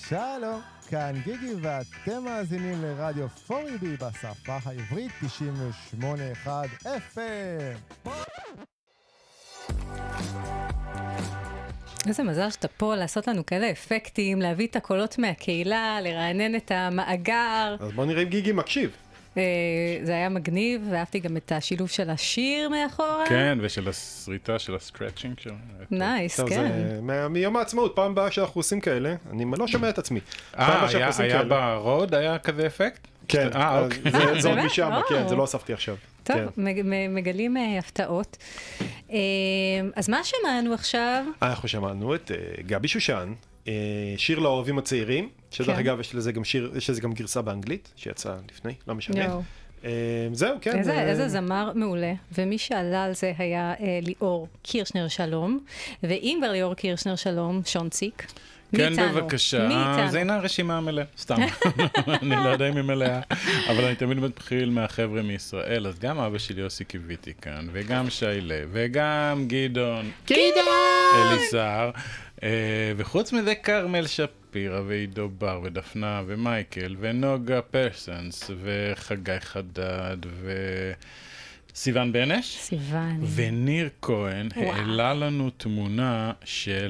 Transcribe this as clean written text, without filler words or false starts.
שלום, כאן גיגי ואתם מאזינים לרדיו 4EB בשפה העברית 98.1 FM. איזה מזל שאתה פה לעשות לנו כאלה אפקטים, להביא את הקולות מהקהילה, לרענן את המאגר. אז בוא נראה אם גיגי מקשיב. זה היה מגניב, ואהבתי גם את השילוב של השיר מאחורה. כן, ושל הסריטה, של הסקרצ'ינג שלו. נייס, טוב, כן. זה מיום העצמאות, פעם הבאה שאנחנו עושים כאלה, אני לא שומע את עצמי. היה ברוד, היה כזה אפקט? כן, זה עוד משם, כן, זה לא אספתי עכשיו. טוב, מגלים הפתעות. אז מה שמענו עכשיו? אנחנו שמענו את גבי שושן, שיר לאוהבים הצעירים, שדרך אגב יש לזה גם גרסה באנגלית, שיצאה לפני, לא משנה. זהו, כן. איזה זמר מעולה, ומי שעלה על זה היה ליאור קירשנר שלום, ואם כבר ליאור קירשנר שלום, שון ציק. כן, בבקשה. זה אינה רשימה מלאה, סתם. אני לא יודע אם היא מלאה, אבל אני תמיד מתחיל מהחבר'ה מישראל, אז גם אבא שלי יוסי קיוויתי כאן, וגם שיילה, וגם גדעון אליסר, וחוץ מזה קרמל שפירה, ועידו בר, ודפנה, ומייקל, ונוגה פרסנס, וחגי חדד, סיוון בנש, סיוון, וניר כהן העלה לנו תמונה של